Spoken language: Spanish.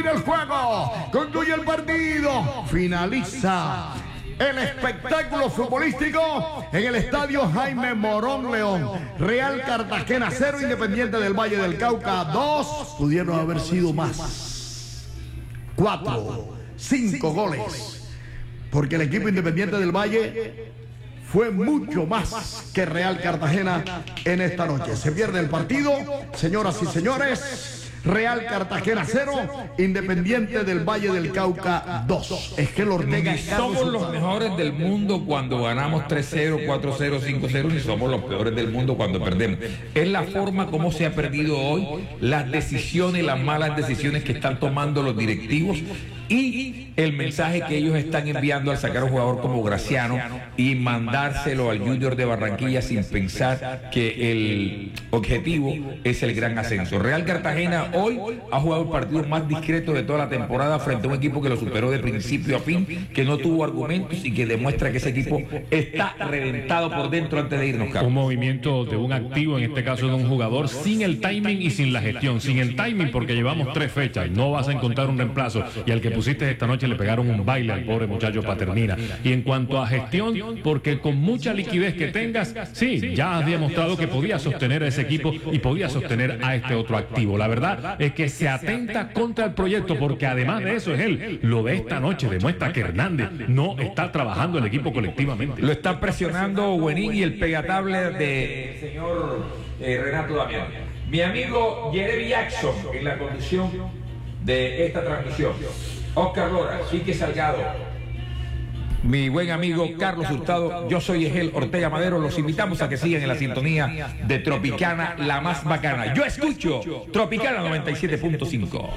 el juego, concluye el partido, finaliza el espectáculo futbolístico en el estadio Jaime Morón León. Real Cartagena 0, Independiente del Valle del Cauca 2. Pudieron haber sido más. 4, 5 goles. Porque el equipo Independiente del Valle fue mucho más que Real Cartagena en esta noche. Se pierde el partido, señoras y señores. Real Cartagena 0, Independiente del Valle del Cauca 2. Es que Ortega. Ni somos los mejores del mundo cuando ganamos 3-0, 4-0, 5-0, ni somos los peores del mundo cuando perdemos. Es la forma como se ha perdido hoy, las decisiones, las malas decisiones que están tomando los directivos y el mensaje que ellos están enviando al sacar a un jugador como Graciano y mandárselo al Junior de Barranquilla sin pensar que el objetivo es el gran ascenso. Real Cartagena hoy ha jugado el partido más discreto de toda la temporada frente a un equipo que lo superó de principio a fin, que no tuvo argumentos y que demuestra que ese equipo está reventado por dentro antes de irnos, Carlos. Un movimiento de un activo, en este caso de un jugador, sin el timing y sin la gestión. Sin el timing porque llevamos 3 fechas, no vas a encontrar un reemplazo, y al que pusiste esta noche le pegaron un baile al pobre muchacho Paternina. Y en cuanto a gestión, porque con mucha liquidez que tengas, sí, ya has demostrado que podías sostener a ese equipo y podías sostener a este otro activo. La verdad es que se atenta contra el proyecto, porque además de eso es él. Lo de esta noche demuestra que Hernández no está trabajando el equipo colectivamente. Lo está presionando Buenín y el pegatable de señor Renato Damián. Mi amigo Jeremy Jackson en la conducción de esta transmisión. Oscar Lora, Quique Salgado, mi buen amigo Carlos Hurtado, yo soy Egel Ortega Madero. Los invitamos a que sigan en la sintonía de Tropicana, la más bacana. Yo escucho Tropicana 97.5.